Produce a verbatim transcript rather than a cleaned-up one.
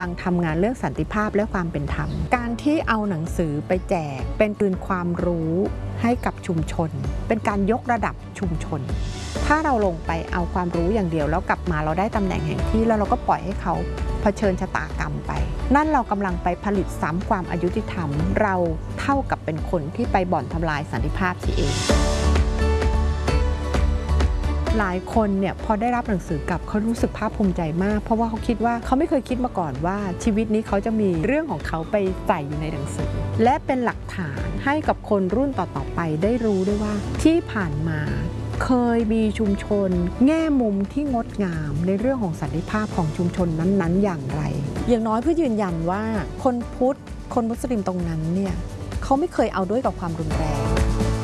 ทำงานเรื่องสันติภาพและความเป็นธรรมการที่เอาหนังสือไปแจกเป็นคืนความรู้ให้กับชุมชนเป็นการยกระดับชุมชนถ้าเราลงไปเอาความรู้อย่างเดียวแล้วกลับมาเราได้ตำแหน่งแห่งที่แล้วเราก็ปล่อยให้เขาเผชิญชะตากรรมไปนั่นเรากำลังไปผลิตซ้ำความอายุติธรรมเราเท่ากับเป็นคนที่ไปบ่อนทำลายสันติภาพที่เองหลายคนเนี่ยพอได้รับหนังสือกลับเขารู้สึกภาคภูมิใจมากเพราะว่าเขาคิดว่าเขาไม่เคยคิดมาก่อนว่าชีวิตนี้เขาจะมีเรื่องของเขาไปใส่อยู่ในหนังสือและเป็นหลักฐานให้กับคนรุ่นต่อๆไปได้รู้ด้วยว่าที่ผ่านมาเคยมีชุมชนแง่มุมที่งดงามในเรื่องของสันติภาพของชุมชนนั้นๆอย่างไรอย่างน้อยเพื่อยืนยันว่าคนพุทธคนมุสลิมตรงนั้นเนี่ยเขาไม่เคยเอาด้วยกับความรุนแรง